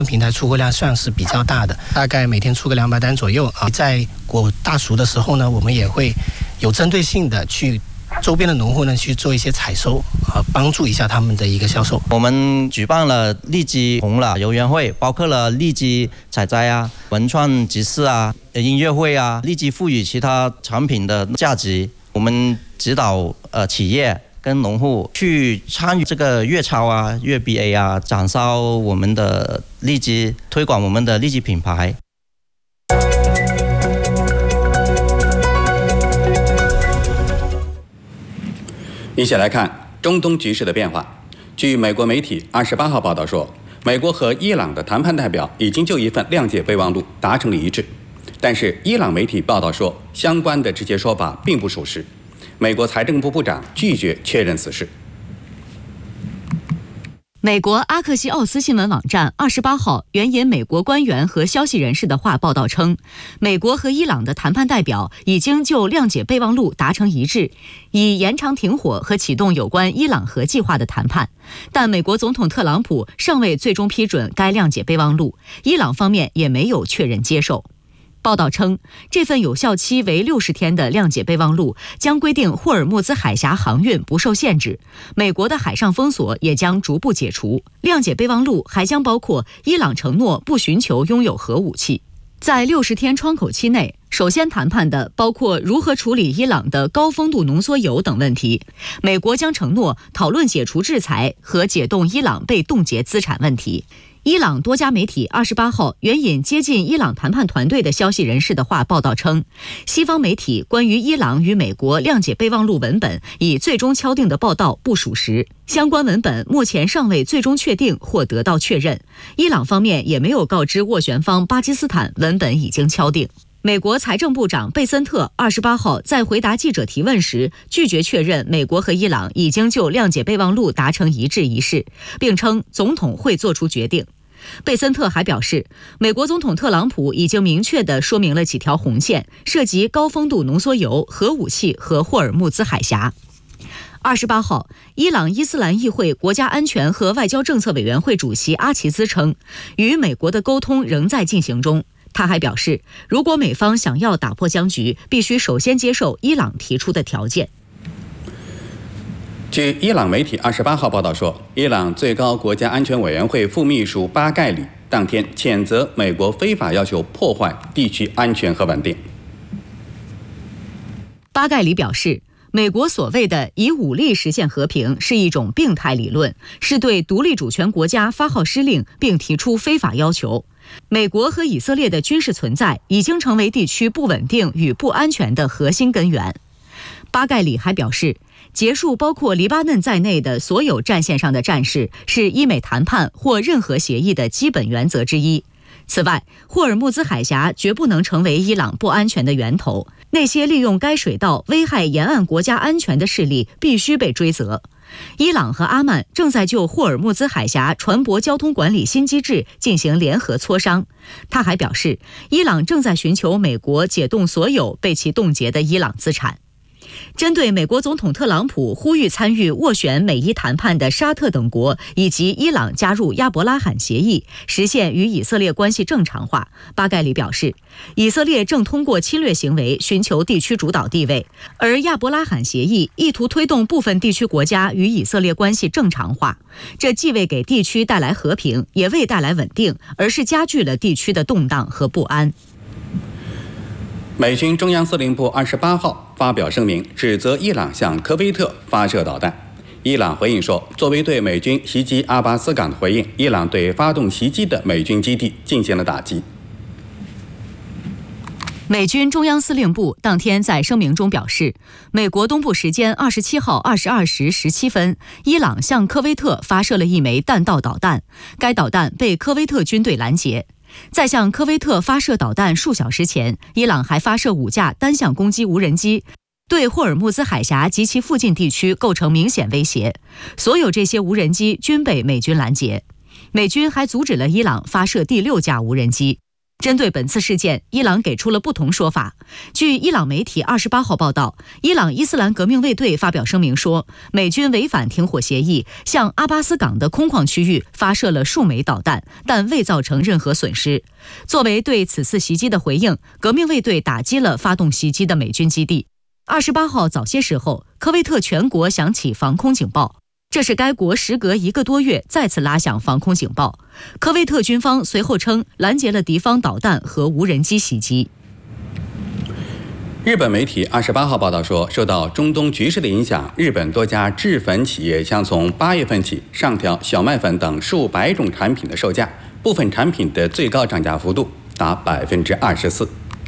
平台出货量算是比较大的，大概每天出个200单左右啊。在果大熟的时候呢，我们也会有针对性的去周边的农户呢去做一些采收啊，帮助一下他们的一个销售。 我们举办了荔枝红了游园会，包括了荔枝采摘啊、文创集市啊、音乐会啊，荔枝赋予其他产品的价值。我们指导企业跟农户去参与这个月超啊、月 BA 啊，展销我们的荔枝，推广我们的荔枝品牌。 一起来看中东局势的变化。据美国媒体28号报道说，美国和伊朗的谈判代表已经就一份谅解备忘录达成了一致，但是伊朗媒体报道说，相关的这些说法并不属实。美国财政部部长拒绝确认此事。 美国阿克西奥斯新闻网站28号援引美国官员和消息人士的话报道称，美国和伊朗的谈判代表已经就谅解备忘录达成一致，以延长停火和启动有关伊朗核计划的谈判，但美国总统特朗普尚未最终批准该谅解备忘录，伊朗方面也没有确认接受。报道称，这份有效期为60天的谅解备忘录将规定霍尔木兹海峡航运不受限制，美国的海上封锁也将逐步解除。谅解备忘录还将包括伊朗承诺不寻求拥有核武器。在60天窗口期内，首先谈判的包括如何处理伊朗的高丰度浓缩铀等问题。美国将承诺讨论解除制裁和解冻伊朗被冻结资产问题。伊朗多家媒体28号援引接近伊朗谈判团队的消息人士的话报道称，西方媒体关于伊朗与美国谅解备忘录文本已最终敲定的报道不属实，相关文本目前尚未最终确定或得到确认。伊朗方面也没有告知斡旋方巴基斯坦文本已经敲定。美国财政部长贝森特28号在回答记者提问时，拒绝确认美国和伊朗已经就谅解备忘录达成一致一事，并称总统会做出决定。贝森特还表示，美国总统特朗普已经明确地说明了几条红线，涉及高丰度浓缩铀、核武器和霍尔木兹海峡。28号，伊朗伊斯兰议会国家安全和外交政策委员会主席阿齐兹称，与美国的沟通仍在进行中。他还表示，如果美方想要打破僵局，必须首先接受伊朗提出的条件。 据伊朗媒体28号报道说，伊朗最高国家安全委员会副秘书巴盖里当天谴责美国非法要求破坏地区安全和稳定。 巴盖里表示，美国所谓的以武力实现和平是一种病态理论，是对独立主权国家发号施令并提出非法要求。美国和以色列的军事存在已经成为地区不稳定与不安全的核心根源。巴盖里还表示，结束包括黎巴嫩在内的所有战线上的战事是伊美谈判或任何协议的基本原则之一。此外，霍尔木兹海峡绝不能成为伊朗不安全的源头，那些利用该水道危害沿岸国家安全的势力必须被追责。伊朗和阿曼正在就霍尔木兹海峡船舶交通管理新机制进行联合磋商。他还表示，伊朗正在寻求美国解冻所有被其冻结的伊朗资产。针对美国总统特朗普呼吁参与斡旋美伊谈判的沙特等国以及伊朗加入亚伯拉罕协议，实现与以色列关系正常化，巴盖里表示，以色列正通过侵略行为寻求地区主导地位，而亚伯拉罕协议意图推动部分地区国家与以色列关系正常化，这既未给地区带来和平，也未带来稳定，而是加剧了地区的动荡和不安。 美军中央司令部28号发表声明，指责伊朗向科威特发射导弹。伊朗回应说，作为对美军袭击阿巴斯港的回应，伊朗对发动袭击的美军基地进行了打击。 美军中央司令部当天在声明中表示，美国东部时间27号22时17分，伊朗向科威特发射了一枚弹道导弹，该导弹被科威特军队拦截。在向科威特发射导弹数小时前，伊朗还发射5架单向攻击无人机，对霍尔木兹海峡及其附近地区构成明显威胁。所有这些无人机均被美军拦截。美军还阻止了伊朗发射第6架无人机。 针对本次事件，伊朗给出了不同说法。据伊朗媒体28号报道，伊朗伊斯兰革命卫队发表声明说，美军违反停火协议，向阿巴斯港的空旷区域发射了数枚导弹，但未造成任何损失。作为对此次袭击的回应，革命卫队打击了发动袭击的美军基地。28号早些时候，科威特全国响起防空警报。这是该国时隔1个多月再次拉响防空警报。科威特军方随后称拦截了敌方导弹和无人机袭击。 日本媒体28号报道说，受到中东局势的影响，日本多家制粉企业将从8月份起上调小麦粉等数百种产品的售价，部分产品的最高涨价幅度达24%。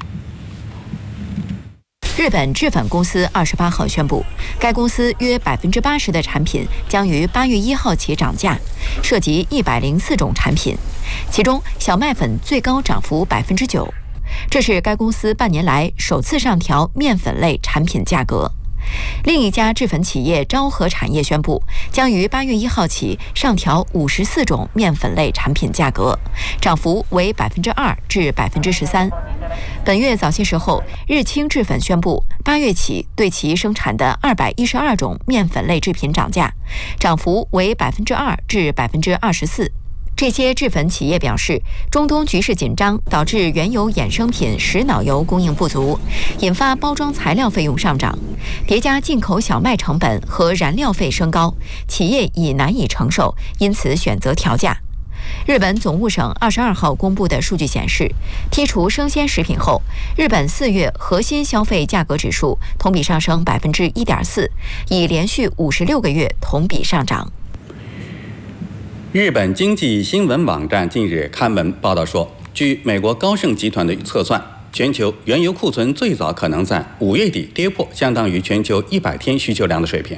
日本制粉公司28号宣布，该公司约80%的产品将于8月1号起涨价，涉及104种产品，其中小麦粉最高涨幅9%。这是该公司半年来首次上调面粉类产品价格。另一家制粉企业昭和产业宣布，将于8月1号起上调54种面粉类产品价格，涨幅为2%至13%。本月早些时候，日清制粉宣布，8月起对其生产的212种面粉类制品涨价，涨幅为2%至24%。这些制粉企业表示，中东局势紧张导致原油衍生品石脑油供应不足，引发包装材料费用上涨，叠加进口小麦成本和燃料费升高，企业已难以承受，因此选择调价。日本总务省22号公布的数据显示，剔除生鲜食品后，日本4月核心消费价格指数同比上升1.4%，已连续56个月同比上涨。 日本经济新闻网站近日刊文报道说，据美国高盛集团的测算，全球原油库存最早可能在5月底跌破相当于全球100天需求量的水平。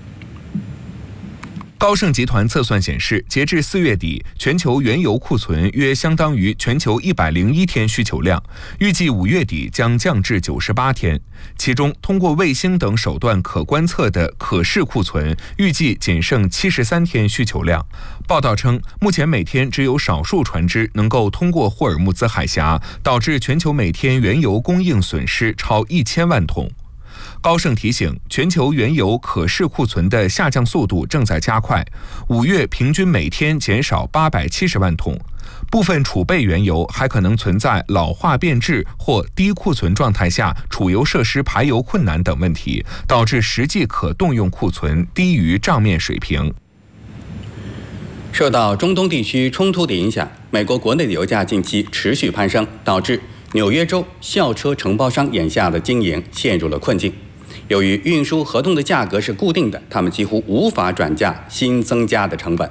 高盛集团测算显示，截至4月底，全球原油库存约相当于全球101天需求量，预计5月底将降至98天。其中，通过卫星等手段可观测的可视库存，预计仅剩73天需求量。报道称，目前每天只有少数船只能够通过霍尔木兹海峡，导致全球每天原油供应损失超1000万桶。高盛提醒，全球原油可视库存的下降速度正在加快，5月平均每天减少870万桶。部分储备原油还可能存在老化变质或低库存状态下储油设施排油困难等问题，导致实际可动用库存低于账面水平。 受到中东地区冲突的影响，美国国内的油价近期持续攀升，导致纽约州校车承包商眼下的经营陷入了困境。由于运输合同的价格是固定的，他们几乎无法转嫁新增加的成本。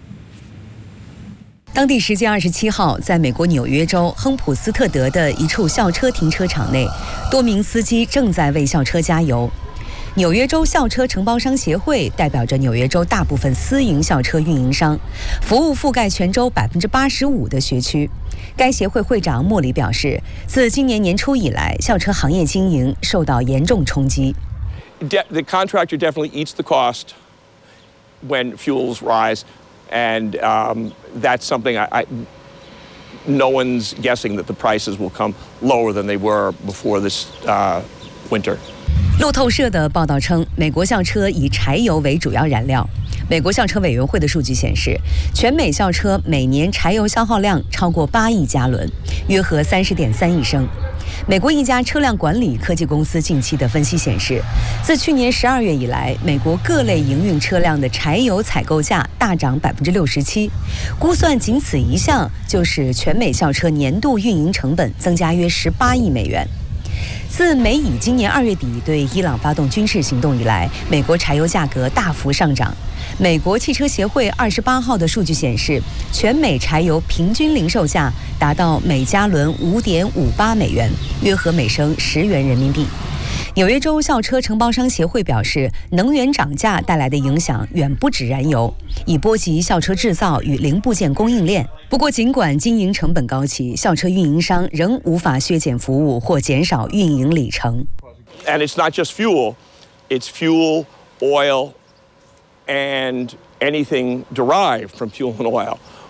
当地时间27号，在美国纽约州亨普斯特德的一处校车停车场内，多名司机正在为校车加油。纽约州校车承包商协会代表着纽约州大部分私营校车运营商，服务覆盖全州85%的学区。该协会会长莫里表示，自今年年初以来，校车行业经营受到严重冲击。 The contractor definitely eats the cost when fuels rise, and that's something no one's guessing that the prices will come lower than they were before this winter. 路透社的报道称，美国校车以柴油为主要燃料。美国校车委员会的数据显示，全美校车每年柴油消耗量超过8亿加仑，约合30.3亿升。美国一家车辆管理科技公司近期的分析显示，自去年12月以来，美国各类营运车辆的柴油采购价大涨67%，估算仅此一项就使全美校车年度运营成本增加约18亿美元。自美以今年2月底对伊朗发动军事行动以来，美国柴油价格大幅上涨。美国汽车协会28号的数据显示，全美柴油平均零售价达到每加仑5.58美元，约合每升10元人民币。纽约州校车承包商协会表示，能源涨价带来的影响远不止燃油，已波及校车制造与零部件供应链。不过，尽管经营成本高企，校车运营商仍无法削减服务或减少运营里程。 And it's not just fuel, it's fuel, oil, and anything derived from fuel and oil.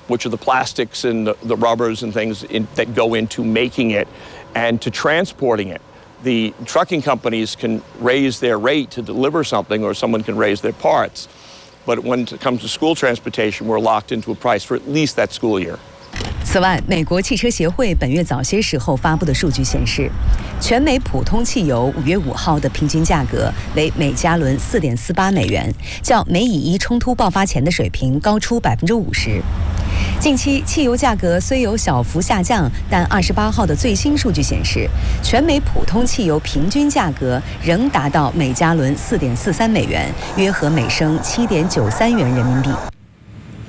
which are the plastics and the rubbers and things that go into making it and to transporting it. The trucking companies can raise their rate to deliver something, or someone can raise their parts. But when it comes to school transportation, we're locked into a price for at least that school year. 此外，美国汽车协会本月早些时候发布的数据显示，全美普通汽油5月5号的平均价格为每加仑4.48美元，较美以伊冲突爆发前的水平高出50%。近期汽油价格虽有小幅下降，但28号的最新数据显示，全美普通汽油平均价格仍达到每加仑4.43美元，约合每升7.93元人民币。